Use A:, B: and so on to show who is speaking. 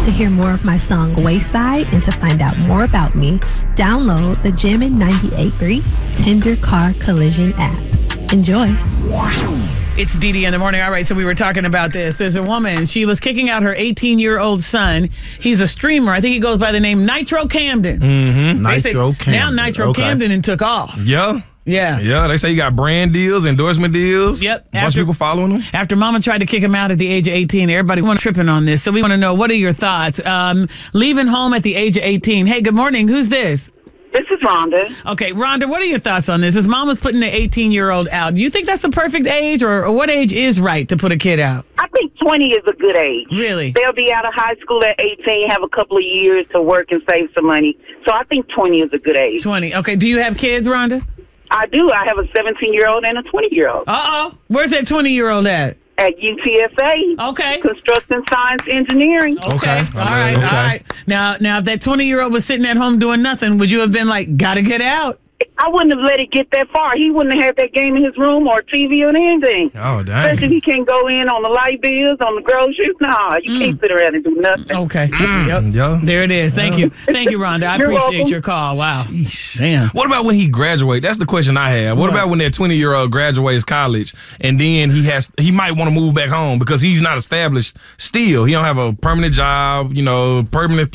A: To hear more of my song Wayside and to find out more about me, download the Jammin' 98.3 Tender Car Collision app. Enjoy.
B: It's DD in the morning. All right, so we were talking about this. There's a woman. She was kicking out her 18-year-old son. He's a streamer. I think he goes by the name Nitro Camden.
C: Mm-hmm. Nitro Camden.
B: Now Nitro Camden and took off.
C: Yeah.
B: Yeah.
C: They say he got brand deals, endorsement deals.
B: Yep.
C: A bunch of people following him.
B: After Mama tried to kick him out at the age of 18, everybody was tripping on this. So we want to know, what are your thoughts? Leaving home at the age of 18. Hey, good morning. Who's this?
D: This is Rhonda.
B: Okay, Rhonda, what are your thoughts on this? His Mama's putting the 18-year-old out. Do you think that's the perfect age, or what age is right to put a kid out?
D: I think 20 is a good age.
B: Really?
D: They'll be out of high school at 18, have a couple of years to work and save some money. So I think 20 is a good age.
B: 20. Okay, do you have kids, Rhonda?
D: I do. I have a 17-year-old and a 20-year-old.
B: Uh-oh. Where's that 20-year-old at?
D: At UTSA.
B: Okay.
D: Construction Science Engineering.
B: Okay. All right. Now, if that 20-year-old was sitting at home doing nothing, would you have been like, gotta get out?
D: I wouldn't have let it get that far. He wouldn't have had that game in his room or TV or anything.
C: Oh, dang.
D: Especially if he can't go in on the light bills, on the groceries. Nah, you can't sit around and do nothing.
B: Okay. Yep.
C: Yeah.
B: There it is. Thank you. Thank you, Rhonda. I appreciate
D: welcome.
B: your call. Wow.
C: Sheesh.
B: Damn.
C: What about when he graduates? That's the question I have. What about when that 20-year-old graduates college and then he might want to move back home because he's not established still. He don't have a permanent job, permanent